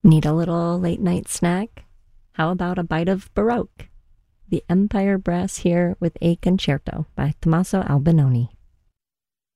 Need a little late night snack? How about a bite of Baroque? The Empire Brass here with a concerto by Tommaso Albinoni.